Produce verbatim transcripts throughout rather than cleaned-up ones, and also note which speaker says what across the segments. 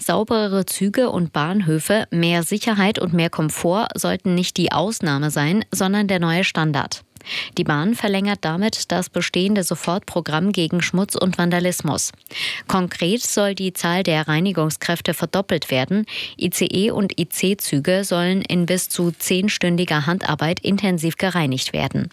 Speaker 1: Sauberere Züge und Bahnhöfe, mehr Sicherheit und mehr Komfort sollten nicht die Ausnahme sein, sondern der neue Standard. Die Bahn verlängert damit das bestehende Sofortprogramm gegen Schmutz und Vandalismus. Konkret soll die Zahl der Reinigungskräfte verdoppelt werden. I C E- und I C-Züge sollen in bis zu zehnstündiger Handarbeit intensiv gereinigt werden.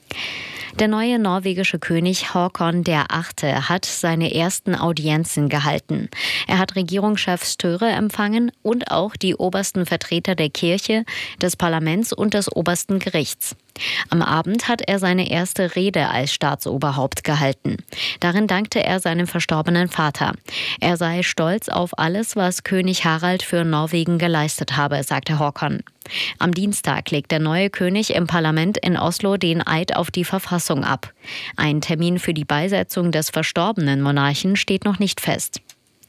Speaker 1: Der neue norwegische König Håkon der Achte hat seine ersten Audienzen gehalten. Er hat Regierungschef Støre empfangen und auch die obersten Vertreter der Kirche, des Parlaments und des obersten Gerichts. Am Abend hat er seine erste Rede als Staatsoberhaupt gehalten. Darin dankte er seinem verstorbenen Vater. Er sei stolz auf alles, was König Harald für Norwegen geleistet habe, sagte Håkon. Am Dienstag legt der neue König im Parlament in Oslo den Eid auf die Verfassung ab. Ein Termin für die Beisetzung des verstorbenen Monarchen steht noch nicht fest.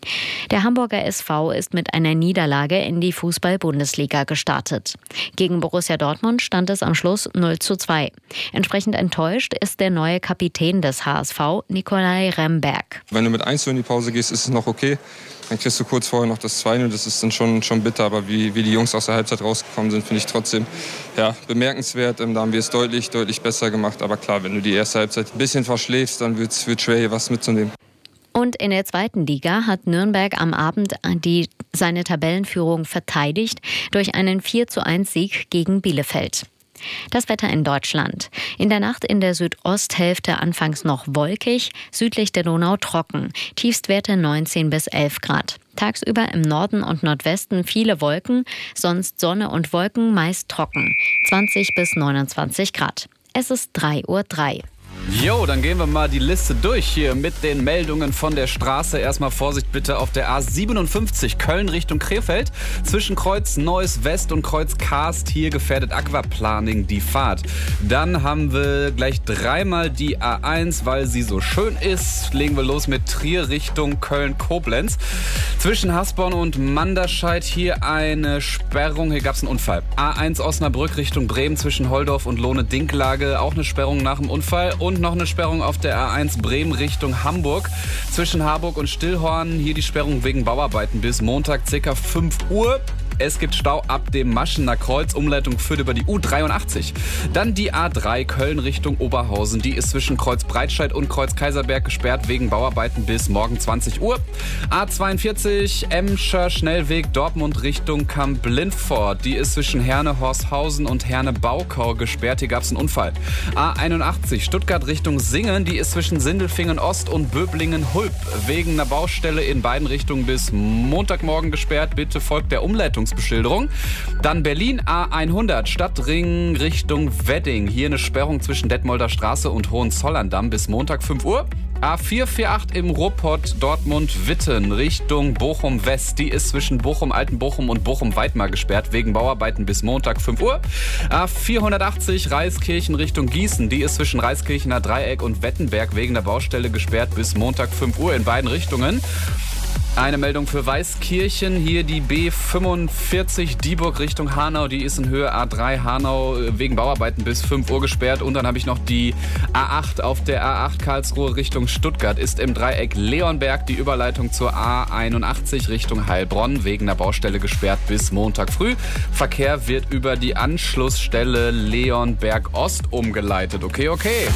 Speaker 1: Der Hamburger S V ist mit einer Niederlage in die Fußball-Bundesliga gestartet. Gegen Borussia Dortmund stand es am Schluss null zu zwei. Entsprechend enttäuscht ist der neue Kapitän des H S V, Nicolai Remberg.
Speaker 2: Wenn du mit eins zu null in die Pause gehst, ist es noch okay. Dann kriegst du kurz vorher noch das zwei zu null. Das ist dann schon, schon bitter. Aber wie, wie die Jungs aus der Halbzeit rausgekommen sind, finde ich trotzdem ja, bemerkenswert. Da haben wir es deutlich, deutlich besser gemacht. Aber klar, wenn du die erste Halbzeit ein bisschen verschläfst, dann wird es schwer, hier was mitzunehmen.
Speaker 1: Und in der zweiten Liga hat Nürnberg am Abend die, seine Tabellenführung verteidigt durch einen vier zu eins Sieg gegen Bielefeld. Das Wetter in Deutschland. In der Nacht in der Südosthälfte anfangs noch wolkig, südlich der Donau trocken. Tiefstwerte neunzehn bis elf Grad. Tagsüber im Norden und Nordwesten viele Wolken, sonst Sonne und Wolken, meist trocken. zwanzig bis neunundzwanzig Grad. Es ist drei Uhr drei.
Speaker 3: Jo, dann gehen wir mal die Liste durch hier mit den Meldungen von der Straße. Erstmal Vorsicht bitte auf der A siebenundfünfzig Köln Richtung Krefeld. Zwischen Kreuz Neuss West und Kreuz Karst hier gefährdet Aquaplaning die Fahrt. Dann haben wir gleich dreimal die A eins, weil sie so schön ist. Legen wir los mit Trier Richtung Köln-Koblenz. Zwischen Hasborn und Manderscheid hier eine Sperrung. Hier gab es einen Unfall. A eins Osnabrück Richtung Bremen zwischen Holdorf und Lohne-Dinklage. Auch eine Sperrung nach dem Unfall. Und noch eine Sperrung auf der A eins Bremen Richtung Hamburg. Zwischen Harburg und Stillhorn hier die Sperrung wegen Bauarbeiten bis Montag ca. fünf Uhr. Es gibt Stau ab dem Maschener Kreuz. Umleitung führt über die U dreiundachtzig. Dann die A drei Köln Richtung Oberhausen. Die ist zwischen Kreuz Breitscheid und Kreuz Kaiserberg gesperrt wegen Bauarbeiten bis morgen zwanzig Uhr. A zweiundvierzig Emscher Schnellweg Dortmund Richtung Kamp-Lindfort. Die ist zwischen Herne-Horshausen und Herne-Baukau gesperrt. Hier gab es einen Unfall. A einundachtzig Stuttgart Richtung Singen. Die ist zwischen Sindelfingen Ost und Böblingen-Hulp wegen einer Baustelle in beiden Richtungen bis Montagmorgen gesperrt. Bitte folgt der Umleitung. Beschilderung. Dann Berlin A hundert Stadtring Richtung Wedding. Hier eine Sperrung zwischen Detmolder Straße und Hohenzollern-Damm bis Montag fünf Uhr. A vierhundertachtzig im Ruhrpott Dortmund-Witten Richtung Bochum-West. Die ist zwischen Bochum-Altenbochum und Bochum-Weidmar gesperrt wegen Bauarbeiten bis Montag fünf Uhr. A vierhundertachtzig Reiskirchen Richtung Gießen. Die ist zwischen Reiskirchener Dreieck und Wettenberg wegen der Baustelle gesperrt bis Montag fünf Uhr in beiden Richtungen. Eine Meldung für Weißkirchen, hier die B fünfundvierzig Dieburg Richtung Hanau, die ist in Höhe A drei Hanau wegen Bauarbeiten bis fünf Uhr gesperrt. Und dann habe ich noch die A acht auf der A acht Karlsruhe Richtung Stuttgart, ist im Dreieck Leonberg die Überleitung zur A einundachtzig Richtung Heilbronn wegen der Baustelle gesperrt bis Montag früh. Verkehr wird über die Anschlussstelle Leonberg Ost umgeleitet. Okay, okay.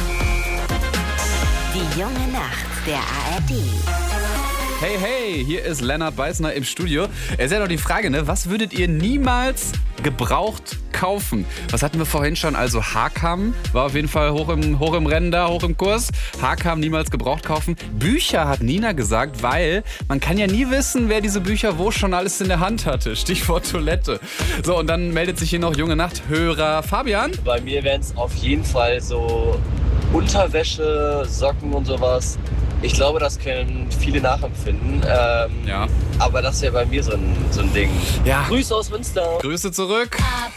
Speaker 4: Die junge Nacht der A R D.
Speaker 3: Hey, hey, hier ist Lennart Beißner im Studio. Es ist ja noch die Frage, ne? Was würdet ihr niemals gebraucht kaufen? Was hatten wir vorhin schon? Also Haarkamm war auf jeden Fall hoch im, hoch im Rennen da, hoch im Kurs. Haarkamm niemals gebraucht kaufen. Bücher hat Nina gesagt, weil man kann ja nie wissen, wer diese Bücher wo schon alles in der Hand hatte. Stichwort Toilette. So, und dann meldet sich hier noch junge Nachthörer Fabian.
Speaker 5: Bei mir wären es auf jeden Fall so Unterwäsche, Socken und sowas. Ich glaube, das können viele nachempfinden. Ähm,
Speaker 3: ja.
Speaker 5: Aber das ist ja bei mir so ein, so ein Ding.
Speaker 3: Ja.
Speaker 5: Grüße aus Münster.
Speaker 3: Grüße zurück.
Speaker 4: Ab